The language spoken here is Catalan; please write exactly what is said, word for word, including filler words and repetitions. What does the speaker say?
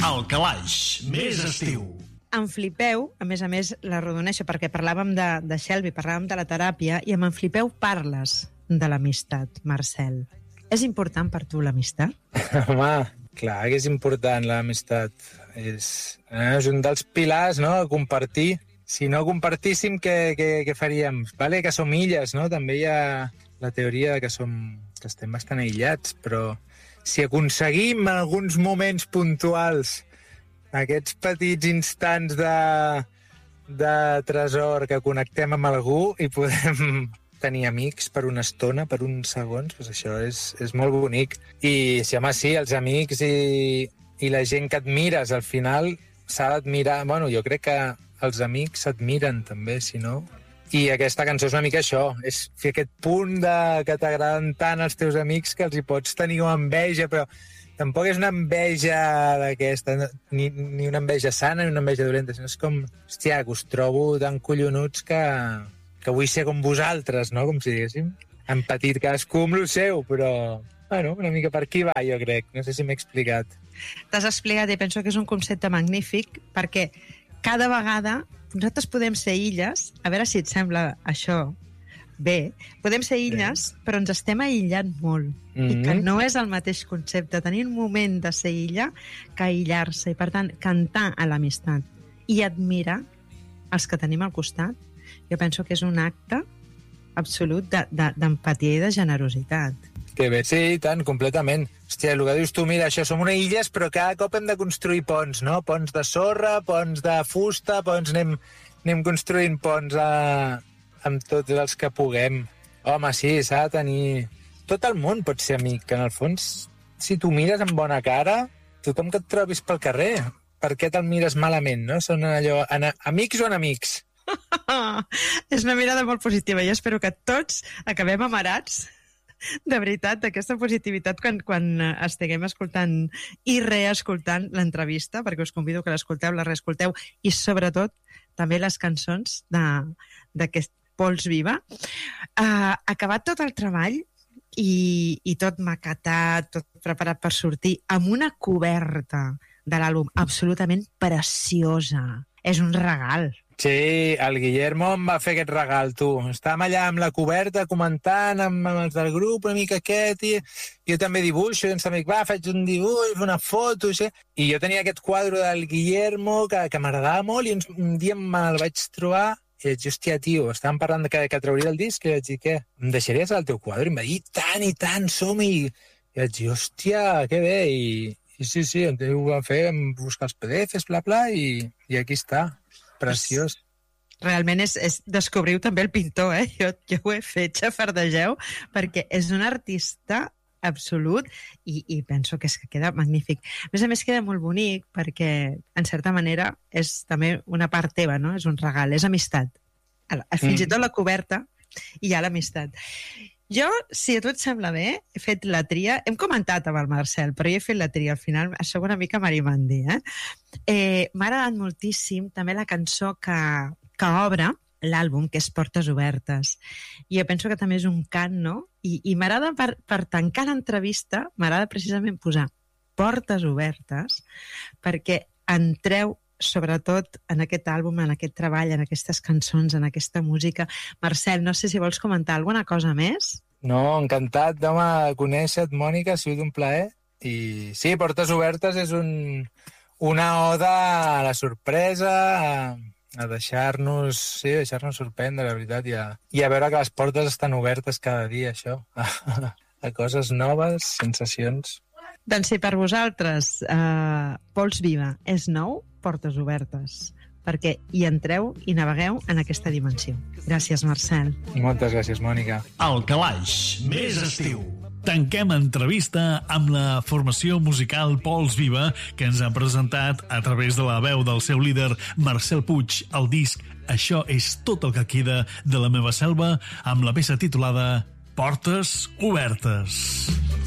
El calaix, més estiu. En Flipeu, a més a més, l'arrodoneixo perquè parlàvem de, de Shelby, parlàvem de la teràpia, i amb en Flipeu parles de l'amistat, Marcel. És important per tu l'amistat? Home, clar que és important l'amistat. És, eh, és un dels pilars, no?, a compartir. Si no compartíssim, què, què, què faríem? Vale, que som illes, no? També hi ha la teoria que, som, que estem bastant aïllats, però si aconseguim en alguns moments puntuals aquests petits instants de, de tresor que connectem amb algú i podem tenir amics per una estona, per uns segons, doncs això és, és molt bonic. I sí, home, sí, els amics i, i la gent que admires, al final s'ha d'admirar. Bueno, jo crec que els amics s'admiren també, si no. I aquesta cançó és una mica això, és fer aquest punt de que t'agraden tant els teus amics que els hi pots tenir com enveja, però tampoc és una enveja d'aquesta, ni, ni una enveja sana ni una enveja dolenta, sinó és com, hòstia, que us trobo tan collonuts que, que vull ser com vosaltres, no?, com si diguéssim. En petit cadascú amb lo seu, però, bueno, una mica per aquí va, jo crec. No sé si m'he explicat. T'has explicat i penso que és un concepte magnífic perquè cada vegada nosaltres podem ser illes, a veure si et sembla això bé, podem ser illes, sí, però ens estem aïllant molt. Mm-hmm. I que no és el mateix concepte tenir un moment de ser illa que aïllar-se. I, per tant, cantar a l'amistat i admirar els que tenim al costat, jo penso que és un acte absolut d'empatia de, de, i de generositat. Que bé, sí, tant, completament. Hòstia, el que dius tu, mira, això, som una illes, però cada cop hem de construir ponts, no? Ponts de sorra, ponts de fusta, ponts... Anem, anem construint ponts a, amb tots els que puguem. Home, sí, s'ha de tenir... Tot el món pot ser amic, que en el fons, si tu mires amb bona cara, tothom que et trobis pel carrer, per què te'l mires malament, no? Són allò... Amics o enemics? És una mirada molt positiva. Jo espero que tots acabem amarats, de veritat, d'aquesta positivitat quan, quan estiguem escoltant i reescoltant l'entrevista, perquè us convido que l'escolteu, la reescolteu, i sobretot també les cançons d'aquest Pols Viva. Uh, acabat tot el treball i, i tot maquetat, tot preparat per sortir, amb una coberta de l'àlbum absolutament preciosa. És un regal. Sí, el Guillermo em va fer aquest regal, tu. Estàvem allà amb la coberta comentant amb, amb els del grup, una mica aquest, i jo també dibuixo, i ens també, va, faig un dibuix, una foto, sí. I jo tenia aquest quadre del Guillermo que, que m'agradava molt, i un dia me'l vaig trobar, i vaig dir, hòstia, tio, estàvem parlant de que, que trauria el disc, i vaig dir, què? Em deixaries el teu quadre? I em va dir, tant i tant, som-hi! I vaig dir, hòstia, que bé, i, i sí, sí, ho vam fer, vam buscar els P D Fs, bla, bla, i, i aquí està. Preciós. Realment és, és descobriu també el pintor, eh? Jo, jo ho he fet, xafardegeu, perquè és un artista absolut i, i penso que, és que queda magnífic. A més a més, queda molt bonic perquè, en certa manera, és també una part teva, no? És un regal, és amistat. Fins i tot la coberta i hi ha l'amistat. Jo, si a tu et sembla bé, he fet la tria, hem comentat amb el Marcel, però jo he fet la tria, al final soc una mica Marimandi, eh? eh M'ha agradat moltíssim també la cançó que, que obre l'àlbum, que és Portes Obertes. I jo penso que també és un cant, no? I, i m'agrada, per, per tancar l'entrevista, m'agrada precisament posar Portes Obertes, perquè entreu sobretot en aquest àlbum, en aquest treball, en aquestes cançons, en aquesta música. Marcel, no sé si vols comentar alguna cosa més? No, encantat, home, de conèixer-te, Mònica, ha sigut un plaer. I sí, Portes Obertes és un, una oda a la sorpresa, a, a deixar-nos, sí, deixar-nos sorprendre, la veritat, i a, i a veure que les portes estan obertes cada dia, això, a, a coses noves, sensacions. Doncs si per vosaltres eh, Pols Viva és nou, Portes Obertes, perquè hi entreu i navegueu en aquesta dimensió. Gràcies, Marcel. Moltes gràcies, Mònica. El calaix, més estiu. Tanquem entrevista amb la formació musical Pols Viva, que ens ha presentat a través de la veu del seu líder Marcel Puig el disc Això és tot el que queda de la meva selva, amb la peça titulada Portes Obertes.